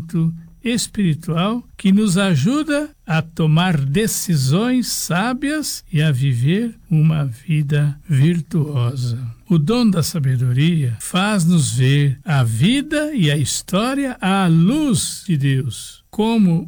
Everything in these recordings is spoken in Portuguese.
discernimento espiritual que nos ajuda a tomar decisões sábias e a viver uma vida virtuosa. O dom da sabedoria faz-nos ver a vida e a história à luz de Deus, como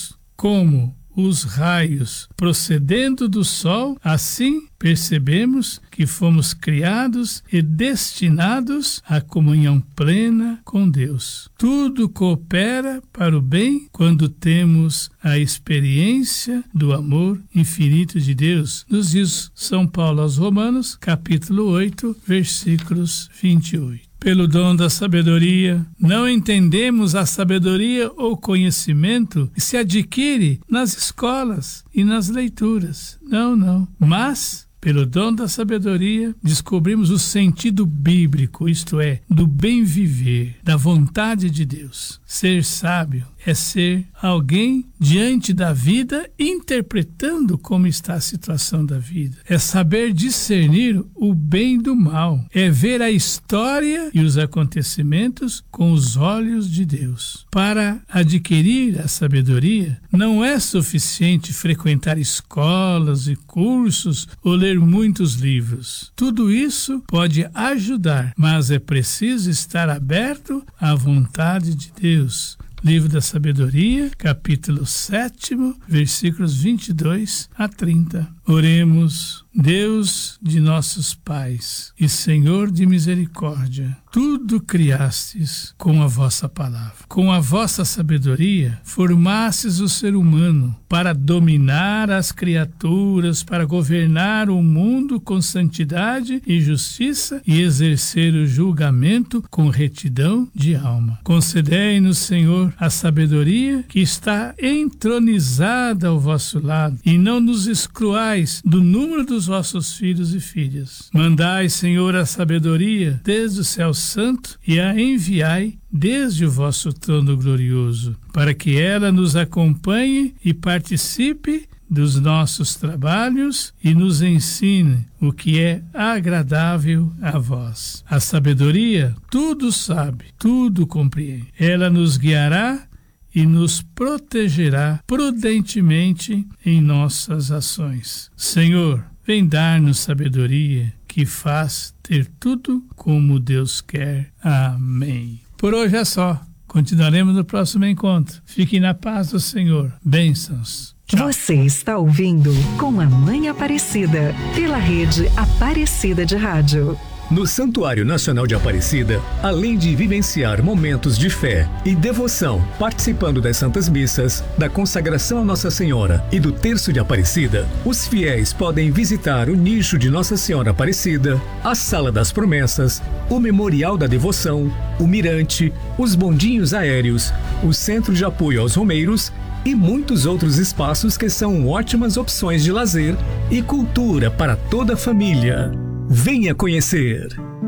os raios procedendo do sol. Assim percebemos que fomos criados e destinados à comunhão plena com Deus. Tudo coopera para o bem quando temos a experiência do amor infinito de Deus, nos diz São Paulo aos Romanos, capítulo 8, versículos 28. Pelo dom da sabedoria, não entendemos a sabedoria ou conhecimento que se adquire nas escolas e nas leituras. Não. Mas, pelo dom da sabedoria, descobrimos o sentido bíblico, isto é, do bem viver, da vontade de Deus. Ser sábio é ser alguém diante da vida, interpretando como está a situação da vida. É saber discernir o bem do mal. É ver a história e os acontecimentos com os olhos de Deus. Para adquirir a sabedoria, não é suficiente frequentar escolas e cursos ou ler muitos livros. Tudo isso pode ajudar, mas é preciso estar aberto à vontade de Deus. Livro da Sabedoria, capítulo 7, versículos 22 a 30. Oremos. Deus de nossos pais e Senhor de misericórdia, tudo criastes com a vossa palavra. Com a vossa sabedoria, formastes o ser humano para dominar as criaturas, para governar o mundo com santidade e justiça e exercer o julgamento com retidão de alma. Concedei-nos, Senhor, a sabedoria que está entronizada ao vosso lado e não nos excluais do número dos vossos filhos e filhas. Mandai, Senhor, a sabedoria desde o céu santo e a enviai desde o vosso trono glorioso, para que ela nos acompanhe e participe dos nossos trabalhos e nos ensine o que é agradável a vós. A sabedoria tudo sabe, tudo compreende. Ela nos guiará e nos protegerá prudentemente em nossas ações. Senhor, vem dar-nos sabedoria que faz ter tudo como Deus quer. Amém. Por hoje é só. Continuaremos no próximo encontro. Fiquem na paz do Senhor. Bênçãos. Tchau. Você está ouvindo Com a Mãe Aparecida, pela rede Aparecida de Rádio. No Santuário Nacional de Aparecida, além de vivenciar momentos de fé e devoção, participando das Santas Missas, da consagração a Nossa Senhora e do Terço de Aparecida, os fiéis podem visitar o nicho de Nossa Senhora Aparecida, a Sala das Promessas, o Memorial da Devoção, o Mirante, os bondinhos aéreos, o Centro de Apoio aos Romeiros e muitos outros espaços que são ótimas opções de lazer e cultura para toda a família. Venha conhecer.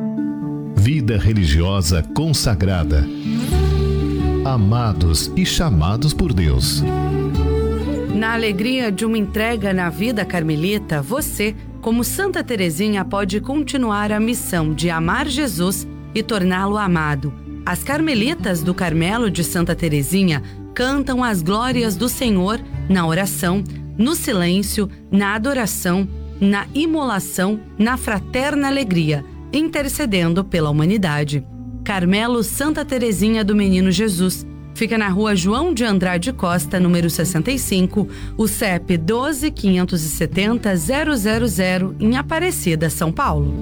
Vida religiosa consagrada. Amados e chamados por Deus. Na alegria de uma entrega na vida carmelita, você, como Santa Teresinha, pode continuar a missão de amar Jesus e torná-lo amado. As Carmelitas do Carmelo de Santa Teresinha cantam as glórias do Senhor na oração, no silêncio, na adoração, na imolação, na fraterna alegria, intercedendo pela humanidade. Carmelo Santa Teresinha do Menino Jesus. Fica na Rua João de Andrade Costa, número 65, o CEP 12.570.000, em Aparecida, São Paulo.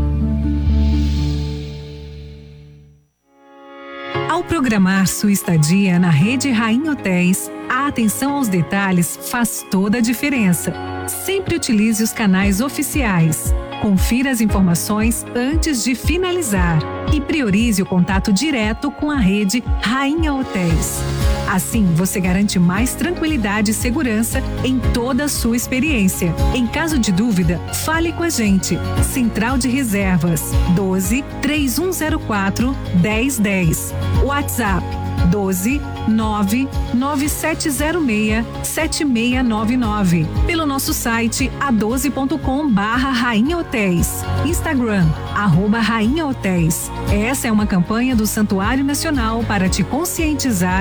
Ao programar sua estadia na Rede Rainha Hotéis, a atenção aos detalhes faz toda a diferença. Sempre utilize os canais oficiais. Confira as informações antes de finalizar e priorize o contato direto com a Rede Rainha Hotéis. Assim, você garante mais tranquilidade e segurança em toda a sua experiência. Em caso de dúvida, fale com a gente. Central de Reservas 12-3104-1010. WhatsApp 12-99706-7699. Pelo nosso site a12.com/Rainha Hotéis. Instagram @Rainha Hotéis. Essa é uma campanha do Santuário Nacional para te conscientizar